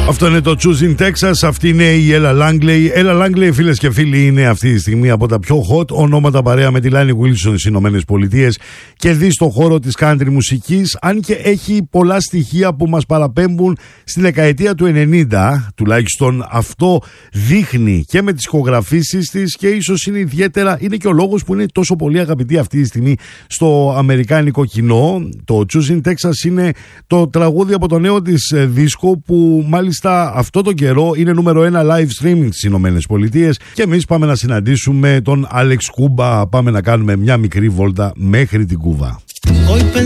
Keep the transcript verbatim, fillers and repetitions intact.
Αυτό είναι το Choosing Texas, αυτή είναι η Ella Langley. Ella Langley, φίλες και φίλοι, είναι αυτή τη στιγμή από τα πιο hot ονόματα παρέα με τη Lainey Wilson στις Ηνωμένες Πολιτείες. Κερδίζει στον χώρο της country μουσικής, αν και έχει πολλά στοιχεία που μας παραπέμπουν στη δεκαετία του ενενήντα. Τουλάχιστον αυτό δείχνει και με τις ηχογραφήσεις της, και ίσως είναι ιδιαίτερα, είναι και ο λόγος που είναι τόσο πολύ αγαπητή αυτή τη στιγμή στο αμερικάνικο κοινό. Το Choosing Texas είναι το τραγούδι από το νέο της δίσκο, που μάλιστα αυτό το καιρό είναι νούμερο ένα live streaming στις Ηνωμένες Πολιτείες. Και εμείς πάμε να συναντήσουμε τον Άλεξ Κούμπα. Πάμε να κάνουμε μια μικρή βόλτα μέχρι την Κούβα.